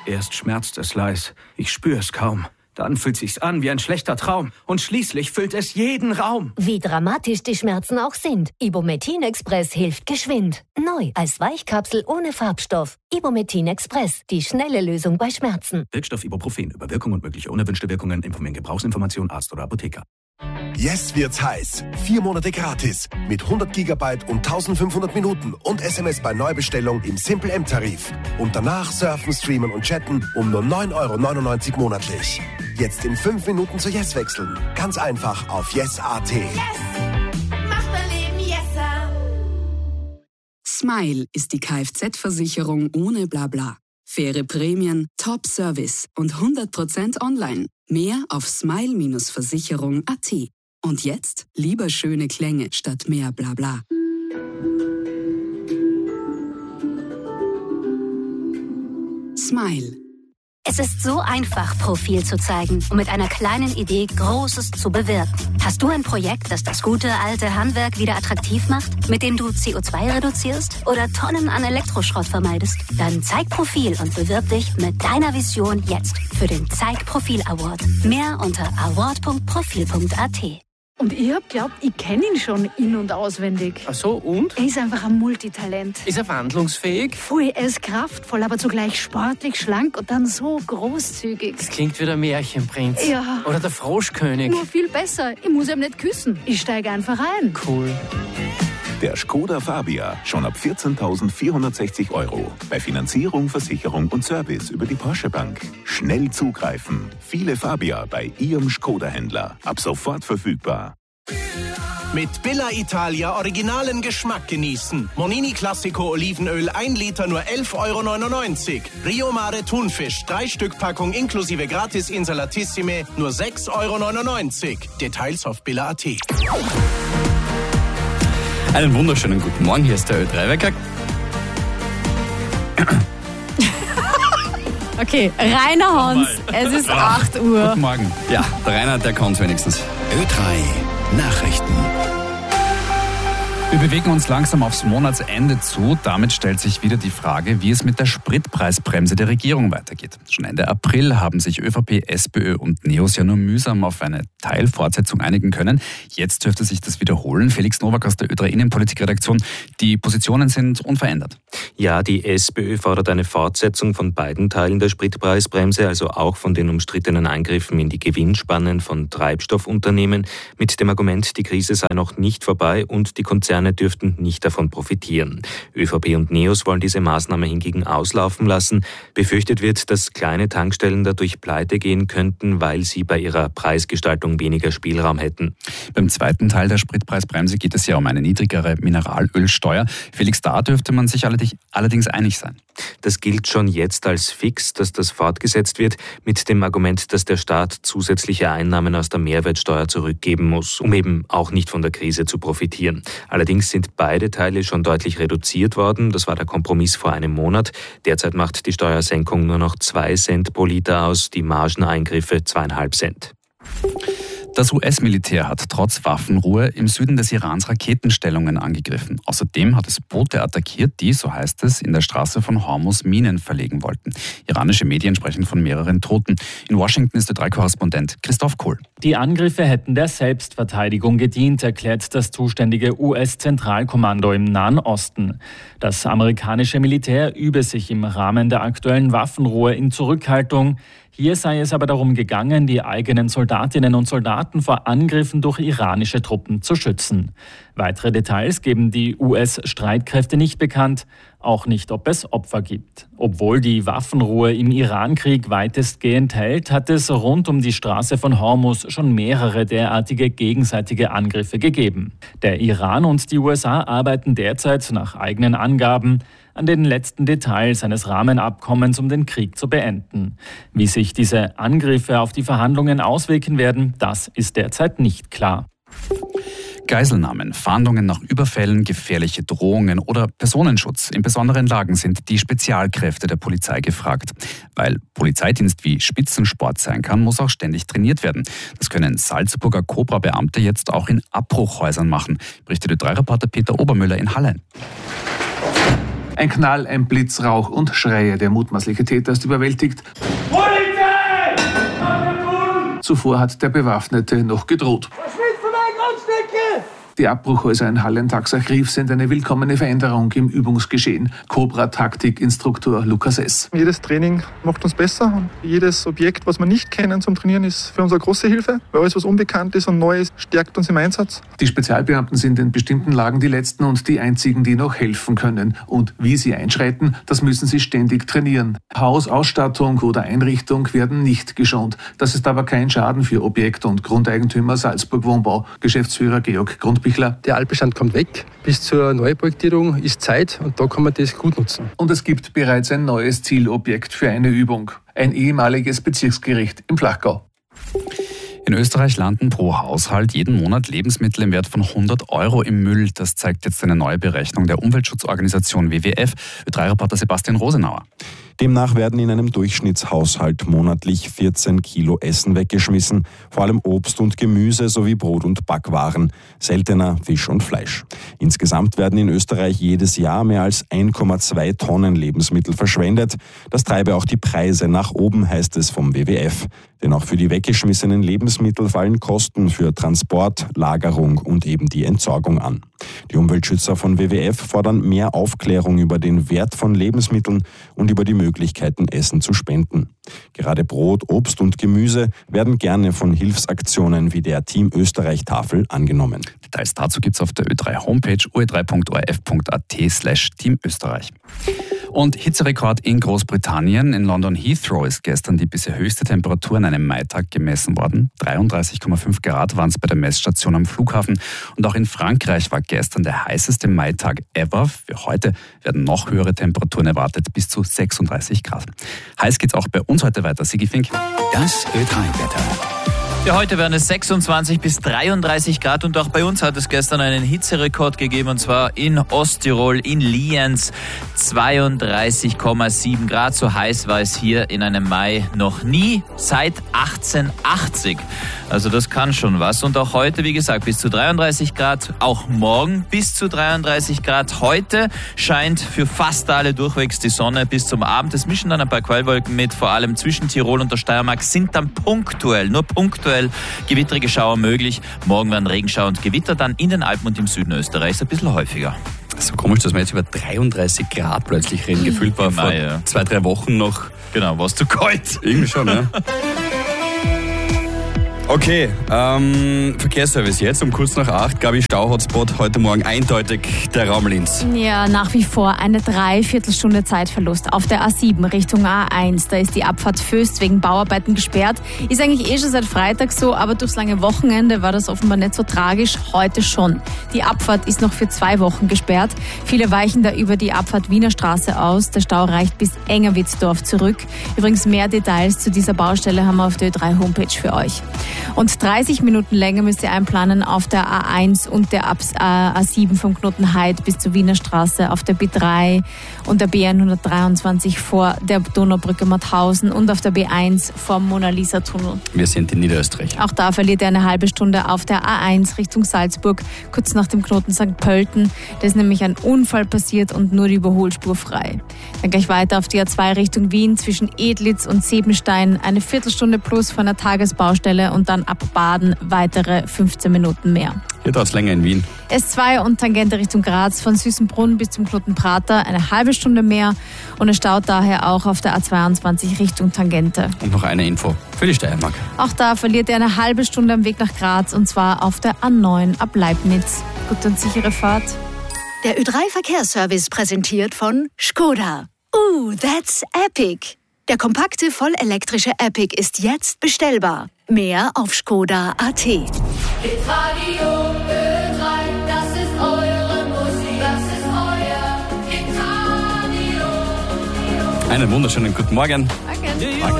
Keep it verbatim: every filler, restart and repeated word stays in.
Erst schmerzt es leis, ich spür's kaum. Dann fühlt sich's an wie ein schlechter Traum. Und schließlich füllt es jeden Raum. Wie dramatisch die Schmerzen auch sind, Ibumetin Express hilft geschwind. Neu als Weichkapsel ohne Farbstoff. Ibumetin Express, die schnelle Lösung bei Schmerzen. Wirkstoff Ibuprofen. Über Wirkung und mögliche unerwünschte Wirkungen informieren Gebrauchsinformation Arzt oder Apotheker. Yes wird's heiß. Vier Monate gratis. Mit hundert Gigabyte und eintausendfünfhundert Minuten und S M S bei Neubestellung im Simple M-Tarif. Und danach surfen, streamen und chatten um nur neun Euro neunundneunzig monatlich. Jetzt in fünf Minuten zu Yes wechseln. Ganz einfach auf yes punkt at. Yes! Macht mein Leben yesser! Smile ist die Kfz-Versicherung ohne Blabla. Faire Prämien, Top-Service und hundert Prozent online. Mehr auf smile Versicherung punkt at. Und jetzt lieber schöne Klänge statt mehr Blabla. Smile. Es ist so einfach, Profil zu zeigen und mit einer kleinen Idee Großes zu bewirken. Hast du ein Projekt, das das gute alte Handwerk wieder attraktiv macht, mit dem du C O zwei reduzierst oder Tonnen an Elektroschrott vermeidest? Dann zeig Profil und bewirb dich mit deiner Vision jetzt für den Zeig Profil Award. Mehr unter award punkt profil punkt at. Und ich hab glaubt, ich kenne ihn schon in- und auswendig. Ach so, und? Er ist einfach ein Multitalent. Ist er wandlungsfähig? Voll, er ist kraftvoll, aber zugleich sportlich, schlank und dann so großzügig. Das klingt wie der Märchenprinz. Ja. Oder der Froschkönig. Nur viel besser. Ich muss ihm nicht küssen. Ich steige einfach ein. Cool. Der Skoda Fabia, schon ab vierzehntausendvierhundertsechzig Euro. Bei Finanzierung, Versicherung und Service über die Porsche Bank. Schnell zugreifen. Viele Fabia bei Ihrem Skoda-Händler. Ab sofort verfügbar. Mit Billa Italia originalen Geschmack genießen. Monini Classico Olivenöl ein Liter nur elf Euro neunundneunzig. Rio Mare Thunfisch drei Stück Packung inklusive Gratis Insalatissime nur sechs Euro neunundneunzig. Details auf billa punkt at. Einen wunderschönen guten Morgen, hier ist der Ö drei Wecker. Okay, Rainer Hans, es ist acht Uhr. Guten Morgen. Ja, der Rainer, der kann wenigstens. Ö drei Nachrichten. Wir bewegen uns langsam aufs Monatsende zu. Damit stellt sich wieder die Frage, wie es mit der Spritpreisbremse der Regierung weitergeht. Schon Ende April haben sich ÖVP, SPÖ und NEOS ja nur mühsam auf eine Teilfortsetzung einigen können. Jetzt dürfte sich das wiederholen. Felix Nowak aus der Ö drei Innenpolitikredaktion. Die Positionen sind unverändert. Ja, die SPÖ fordert eine Fortsetzung von beiden Teilen der Spritpreisbremse, also auch von den umstrittenen Eingriffen in die Gewinnspannen von Treibstoffunternehmen, mit dem Argument, die Krise sei noch nicht vorbei und die Konzerne dürften nicht davon profitieren. ÖVP und NEOS wollen diese Maßnahme hingegen auslaufen lassen. Befürchtet wird, dass kleine Tankstellen dadurch pleite gehen könnten, weil sie bei ihrer Preisgestaltung weniger Spielraum hätten. Beim zweiten Teil der Spritpreisbremse geht es ja um eine niedrigere Mineralölsteuer. Felix, da dürfte man sich allerdings einig sein. Das gilt schon jetzt als fix, dass das fortgesetzt wird, mit dem Argument, dass der Staat zusätzliche Einnahmen aus der Mehrwertsteuer zurückgeben muss, um eben auch nicht von der Krise zu profitieren. Allerdings sind beide Teile schon deutlich reduziert worden. Das war der Kompromiss vor einem Monat. Derzeit macht die Steuersenkung nur noch zwei Cent pro Liter aus, die Margeneingriffe zweieinhalb Cent. Das U S-Militär hat trotz Waffenruhe im Süden des Irans Raketenstellungen angegriffen. Außerdem hat es Boote attackiert, die, so heißt es, in der Straße von Hormuz Minen verlegen wollten. Iranische Medien sprechen von mehreren Toten. In Washington ist der drei Korrespondent Christoph Kohl. Die Angriffe hätten der Selbstverteidigung gedient, erklärt das zuständige U S-Zentralkommando im Nahen Osten. Das amerikanische Militär übe sich im Rahmen der aktuellen Waffenruhe in Zurückhaltung. Hier sei es aber darum gegangen, die eigenen Soldatinnen und Soldaten vor Angriffen durch iranische Truppen zu schützen. Weitere Details geben die U S-Streitkräfte nicht bekannt, auch nicht, ob es Opfer gibt. Obwohl die Waffenruhe im Irankrieg weitestgehend hält, hat es rund um die Straße von Hormuz schon mehrere derartige gegenseitige Angriffe gegeben. Der Iran und die U S A arbeiten derzeit nach eigenen Angaben an den letzten Details eines Rahmenabkommens, um den Krieg zu beenden. Wie sich diese Angriffe auf die Verhandlungen auswirken werden, das ist derzeit nicht klar. Geiselnahmen, Fahndungen nach Überfällen, gefährliche Drohungen oder Personenschutz in besonderen Lagen sind die Spezialkräfte der Polizei gefragt. Weil Polizeidienst wie Spitzensport sein kann, muss auch ständig trainiert werden. Das können Salzburger Cobra-Beamte jetzt auch in Abbruchhäusern machen, berichtet Ö drei Reporter Peter Obermüller in Halle. Ein Knall, ein Blitz, Rauch und Schreie. Der mutmaßliche Täter ist überwältigt. Polizei! Zuvor hat der Bewaffnete noch gedroht. Was willst du mein Grundstücke? Die Abbruchhäuser in Hallentaxach-Rief sind eine willkommene Veränderung im Übungsgeschehen. Cobra-Taktik-Instruktor Lukas S. Jedes Training macht uns besser und jedes Objekt, was wir nicht kennen zum Trainieren, ist für uns eine große Hilfe. Weil alles, was unbekannt ist und neu ist, stärkt uns im Einsatz. Die Spezialbeamten sind in bestimmten Lagen die Letzten und die Einzigen, die noch helfen können. Und wie sie einschreiten, das müssen sie ständig trainieren. Haus, Ausstattung oder Einrichtung werden nicht geschont. Das ist aber kein Schaden für Objekt- und Grundeigentümer Salzburg Wohnbau. Geschäftsführer Georg Grundbichler. Der Altbestand kommt weg. Bis zur Neuprojektierung ist Zeit und da kann man das gut nutzen. Und es gibt bereits ein neues Zielobjekt für eine Übung. Ein ehemaliges Bezirksgericht im Flachgau. In Österreich landen pro Haushalt jeden Monat Lebensmittel im Wert von hundert Euro im Müll. Das zeigt jetzt eine neue Berechnung der Umweltschutzorganisation W W F. Ö drei Reporter Sebastian Rosenauer. Demnach werden in einem Durchschnittshaushalt monatlich vierzehn Kilo Essen weggeschmissen, vor allem Obst und Gemüse sowie Brot- und Backwaren, seltener Fisch und Fleisch. Insgesamt werden in Österreich jedes Jahr mehr als eins Komma zwei Tonnen Lebensmittel verschwendet. Das treibe auch die Preise nach oben, heißt es vom W W F. Denn auch für die weggeschmissenen Lebensmittel fallen Kosten für Transport, Lagerung und eben die Entsorgung an. Die Umweltschützer von W W F fordern mehr Aufklärung über den Wert von Lebensmitteln und über die Möglichkeiten, Essen zu spenden. Gerade Brot, Obst und Gemüse werden gerne von Hilfsaktionen wie der Team Österreich-Tafel angenommen. Details dazu gibt es auf der Ö drei Homepage u e drei punkt o r f punkt a t slash Team Österreich. Und Hitzerekord in Großbritannien. In London Heathrow ist gestern die bisher höchste Temperatur an einem Maitag gemessen worden. dreiunddreißig Komma fünf Grad waren es bei der Messstation am Flughafen. Und auch in Frankreich war gestern der heißeste Maitag ever. Für heute werden noch höhere Temperaturen erwartet, bis zu sechsunddreißig Grad. Heiß geht's auch bei uns heute weiter. Sigi Fink. Das Ö drei Wetter. Ja, heute werden es sechsundzwanzig bis dreiunddreißig Grad und auch bei uns hat es gestern einen Hitzerekord gegeben und zwar in Osttirol, in Lienz, zweiunddreißig Komma sieben Grad. So heiß war es hier in einem Mai noch nie seit achtzehnhundertachtzig. Also das kann schon was. Und auch heute, wie gesagt, bis zu dreiunddreißig Grad, auch morgen bis zu dreiunddreißig Grad. Heute scheint für fast alle durchwegs die Sonne bis zum Abend. Es mischen dann ein paar Quellwolken mit, vor allem zwischen Tirol und der Steiermark sind dann punktuell, nur punktuell gewittrige Schauer möglich. Morgen werden Regenschauer und Gewitter dann in den Alpen und im Süden Österreichs ein bisschen häufiger. So komisch, dass wir jetzt über dreiunddreißig Grad plötzlich reden. Gefühlt war vor ja. zwei, drei Wochen noch... Genau, warst du kalt. Irgendwie schon, ja. Okay, ähm, Verkehrsservice jetzt um kurz nach acht. Gabi, Stau-Hotspot heute Morgen eindeutig der Raum Linz. Ja, nach wie vor eine Dreiviertelstunde Zeitverlust auf der A sieben Richtung A eins. Da ist die Abfahrt Föst wegen Bauarbeiten gesperrt. Ist eigentlich eh schon seit Freitag so, aber durchs lange Wochenende war das offenbar nicht so tragisch. Heute schon. Die Abfahrt ist noch für zwei Wochen gesperrt. Viele weichen da über die Abfahrt Wiener Straße aus. Der Stau reicht bis Engerwitzdorf zurück. Übrigens mehr Details zu dieser Baustelle haben wir auf der Ö drei Homepage für euch. Und dreißig Minuten länger müsst ihr einplanen auf der A eins und der A sieben vom Knoten Heid bis zur Wiener Straße, auf der B drei und der B hundertdreiundzwanzig vor der Donaubrücke Mauthausen und auf der B eins vom Mona-Lisa-Tunnel. Wir sind in Niederösterreich. Auch da verliert ihr eine halbe Stunde auf der A eins Richtung Salzburg, kurz nach dem Knoten Sankt Pölten. Da ist nämlich ein Unfall passiert und nur die Überholspur frei. Dann gleich weiter auf die A zwei Richtung Wien zwischen Edlitz und Sebenstein, eine Viertelstunde plus von einer Tagesbaustelle und dann ab Baden weitere fünfzehn Minuten mehr. Hier dauert es länger in Wien. S zwei und Tangente Richtung Graz von Süßenbrunn bis zum Knoten Prater eine halbe Stunde mehr und es staut daher auch auf der A zweiundzwanzig Richtung Tangente. Und noch eine Info für die Steiermark. Auch da verliert ihr eine halbe Stunde am Weg nach Graz und zwar auf der A neun ab Leibniz. Gute und sichere Fahrt. Der Ö drei Verkehrsservice präsentiert von Skoda. Uh, that's epic! Der kompakte, vollelektrische Epic ist jetzt bestellbar. Mehr auf skoda punkt a t. Radio Ö drei, das ist eure Musik, das ist euer Hitradio. Einen wunderschönen guten Morgen. Morgen.